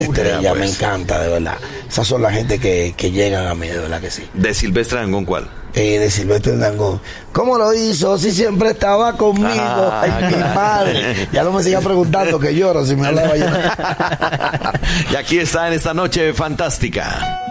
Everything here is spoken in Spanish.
Estrella, me encanta, de verdad. Esas son la gente que llegan a mí, de verdad que sí. ¿De Silvestre Dangond cuál? De Silvestre Dangond. ¿Cómo lo hizo? Si siempre estaba conmigo. Ay, mi madre. Ya no me siga preguntando, que lloro si me hablaba yo. Y aquí está en esta noche fantástica.